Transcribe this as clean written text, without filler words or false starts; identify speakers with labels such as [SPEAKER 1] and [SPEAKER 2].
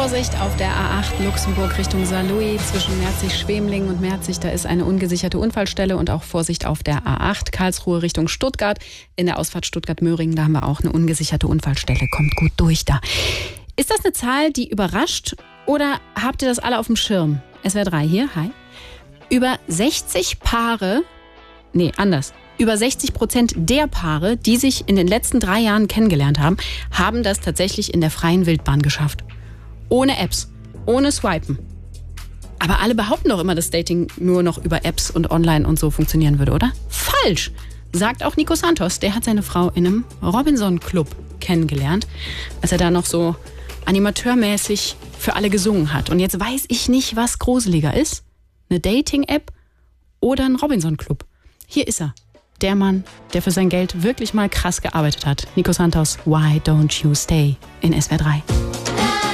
[SPEAKER 1] Vorsicht auf der A8 Luxemburg Richtung Saarlouis zwischen Merzig-Schwemlingen und Merzig. Da ist eine ungesicherte Unfallstelle und auch Vorsicht auf der A8 Karlsruhe Richtung Stuttgart. In der Ausfahrt Stuttgart-Möhringen, da haben wir auch eine ungesicherte Unfallstelle. Kommt gut durch da. Ist das eine Zahl, die überrascht oder habt ihr das alle auf dem Schirm? SWR 3 hier, hi. Über 60% der Paare, die sich in den letzten 3 Jahren kennengelernt haben, haben das tatsächlich in der freien Wildbahn geschafft. Ohne Apps, ohne Swipen. Aber alle behaupten doch immer, dass Dating nur noch über Apps und online und so funktionieren würde, oder? Falsch! Sagt auch Nico Santos. Der hat seine Frau in einem Robinson-Club kennengelernt, als er da noch so animateurmäßig für alle gesungen hat. Und jetzt weiß ich nicht, was gruseliger ist. Eine Dating-App oder ein Robinson-Club. Hier ist er. Der Mann, der für sein Geld wirklich mal krass gearbeitet hat. Nico Santos, Why Don't You Stay in SWR 3.